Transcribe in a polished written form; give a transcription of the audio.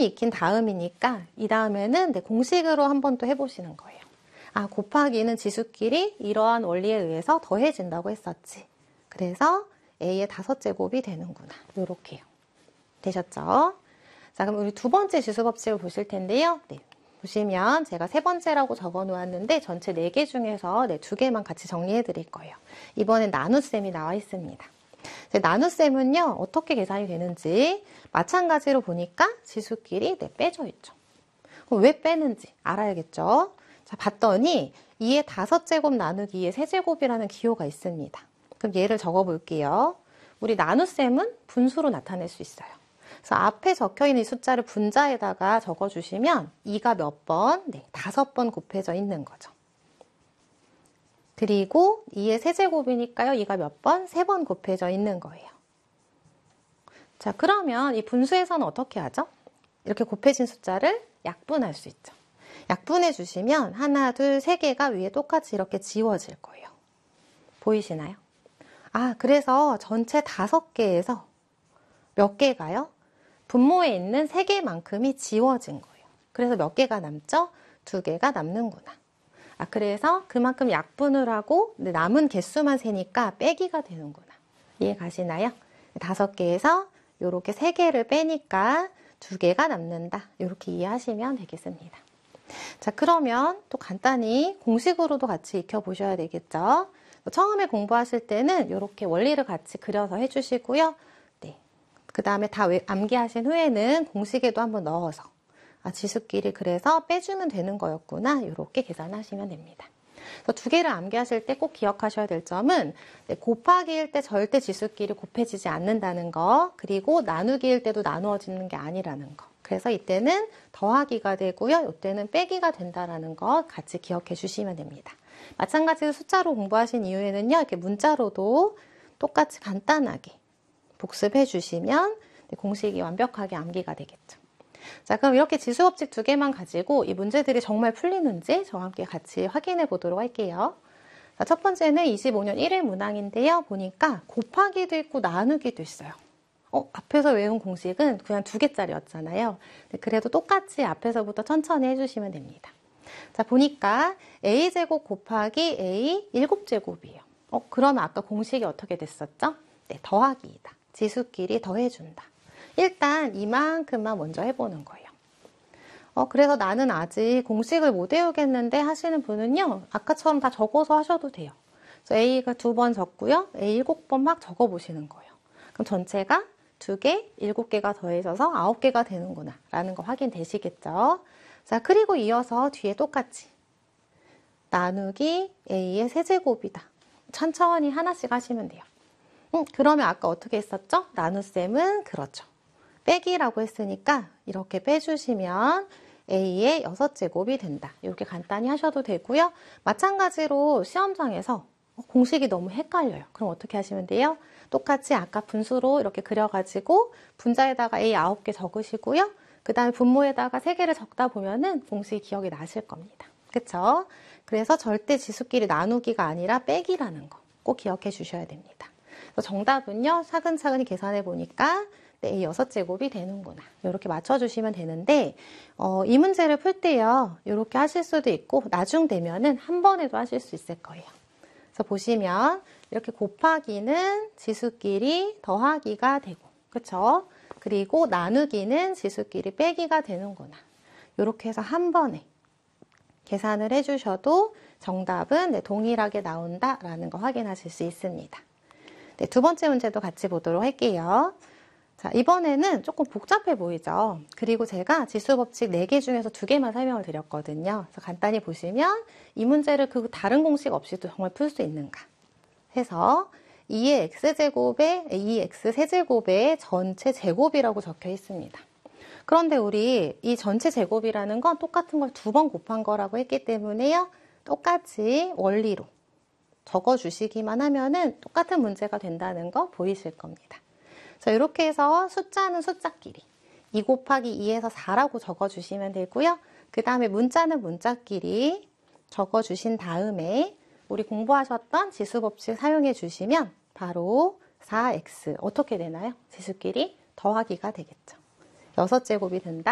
텀이 익힌 다음이니까 이 다음에는 공식으로 한 번 또 해보시는 거예요. 아, 곱하기는 지수끼리 이러한 원리에 의해서 더해진다고 했었지. 그래서 a의 5제곱이 되는구나. 요렇게요. 되셨죠? 자, 그럼 우리 두 번째 지수 법칙을 보실 텐데요. 네. 보시면 제가 세 번째라고 적어 놓았는데 전체 4개 중에서 2개만 같이 정리해 드릴 거예요. 이번엔 나눗셈이 나와 있습니다. 나눗셈은요, 어떻게 계산이 되는지 마찬가지로 보니까 지수끼리 빼져 있죠. 그럼 왜 빼는지 알아야겠죠? 자, 봤더니 2의 5제곱 나누기 2의 세제곱이라는 기호가 있습니다. 그럼 얘를 적어 볼게요. 우리 나눗셈은 분수로 나타낼 수 있어요. 그래서 앞에 적혀있는 이 숫자를 분자에다가 적어주시면 2가 몇 번? 5번 곱해져 있는 거죠. 그리고 2의 세제곱이니까요. 2가 몇 번? 3번 곱해져 있는 거예요. 자, 그러면 이 분수에서는 어떻게 하죠? 이렇게 곱해진 숫자를 약분할 수 있죠. 약분해 주시면 하나, 둘, 3개가 위에 똑같이 이렇게 지워질 거예요. 보이시나요? 아, 그래서 전체 5개에서 몇 개가요? 분모에 있는 3개만큼이 지워진 거예요. 그래서 몇 개가 남죠? 2개가 남는구나. 아, 그래서 그만큼 약분을 하고 남은 개수만 세니까 빼기가 되는구나. 이해 가시나요? 5개에서 이렇게 3개를 빼니까 2개가 남는다. 이렇게 이해하시면 되겠습니다. 자, 그러면 또 간단히 공식으로도 같이 익혀보셔야 되겠죠? 처음에 공부하실 때는 이렇게 원리를 같이 그려서 해주시고요. 네. 그 다음에 다 암기하신 후에는 공식에도 한번 넣어서 지수끼리 그래서 빼주면 되는 거였구나. 이렇게 계산하시면 됩니다. 그래서 2개를 암기하실 때 꼭 기억하셔야 될 점은 곱하기일 때 절대 지수끼리 곱해지지 않는다는 거, 그리고 나누기일 때도 나누어지는 게 아니라는 거. 그래서 이때는 더하기가 되고요. 이때는 빼기가 된다는 거 같이 기억해 주시면 됩니다. 마찬가지로 숫자로 공부하신 이후에는요. 이렇게 문자로도 똑같이 간단하게 복습해 주시면 공식이 완벽하게 암기가 되겠죠. 자, 그럼 이렇게 지수법칙 2개만 가지고 이 문제들이 정말 풀리는지 저와 함께 같이 확인해 보도록 할게요. 자, 첫 번째는 25년 1회 문항인데요. 보니까 곱하기도 있고 나누기도 있어요. 앞에서 외운 공식은 그냥 2개짜리였잖아요. 그래도 똑같이 앞에서부터 천천히 해주시면 됩니다. 자, 보니까 a제곱 곱하기 a 7제곱이에요. 그러면 아까 공식이 어떻게 됐었죠? 네, 더하기이다. 지수끼리 더해준다. 일단 이만큼만 먼저 해보는 거예요. 그래서 나는 아직 공식을 못 외우겠는데 하시는 분은요. 아까처럼 다 적어서 하셔도 돼요. 그래서 a가 2번 적고요. a 7번 막 적어보시는 거예요. 그럼 전체가 2개, 7개가 더해져서 9개가 되는구나 라는 거 확인되시겠죠? 자, 그리고 이어서 뒤에 똑같이 나누기 a의 세제곱이다. 천천히 하나씩 하시면 돼요. 그러면 아까 어떻게 했었죠? 나눗셈은 그렇죠. 빼기라고 했으니까 이렇게 빼주시면 a의 6제곱이 된다. 이렇게 간단히 하셔도 되고요. 마찬가지로 시험장에서 공식이 너무 헷갈려요. 그럼 어떻게 하시면 돼요? 똑같이 아까 분수로 이렇게 그려가지고 분자에다가 a 9개 적으시고요. 그 다음에 분모에다가 3개를 적다 보면은 공식이 기억이 나실 겁니다. 그쵸? 그래서 절대 지수끼리 나누기가 아니라 빼기라는 거 꼭 기억해 주셔야 됩니다. 정답은요, 차근차근히 계산해 보니까 a 6제곱이 되는구나. 이렇게 맞춰주시면 되는데, 이 문제를 풀 때요, 이렇게 하실 수도 있고, 나중 되면은 한 번에도 하실 수 있을 거예요. 그래서 보시면, 이렇게 곱하기는 지수끼리 더하기가 되고, 그쵸? 그리고 나누기는 지수끼리 빼기가 되는구나. 이렇게 해서 한 번에 계산을 해주셔도 정답은 동일하게 나온다라는 거 확인하실 수 있습니다. 네, 두 번째 문제도 같이 보도록 할게요. 자, 이번에는 조금 복잡해 보이죠? 그리고 제가 지수법칙 4개 중에서 2개만 설명을 드렸거든요. 그래서 간단히 보시면 이 문제를 그 다른 공식 없이도 정말 풀 수 있는가 해서 2의 x제곱에 2x 세제곱의 전체 제곱이라고 적혀 있습니다. 그런데 우리 이 전체 제곱이라는 건 똑같은 걸 2번 곱한 거라고 했기 때문에요. 똑같이 원리로 적어주시기만 하면은 똑같은 문제가 된다는 거 보이실 겁니다. 자, 이렇게 해서 숫자는 숫자끼리 2 곱하기 2에서 4라고 적어주시면 되고요. 그 다음에 문자는 문자끼리 적어주신 다음에 우리 공부하셨던 지수법칙 사용해 주시면 바로 4x 어떻게 되나요? 지수끼리 더하기가 되겠죠. 6제곱이 된다.